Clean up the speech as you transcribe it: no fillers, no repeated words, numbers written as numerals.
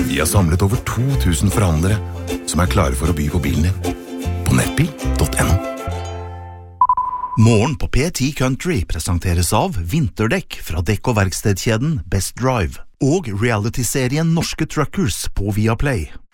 Vi har samlet over 2000 forhandlere som klare for å by på bilen din. På nettbil.no. Morgen på P10 Country presenteres av vinterdekk fra dekk- og verkstedkjeden Best Drive og reality-serien Norske Truckers på Viaplay.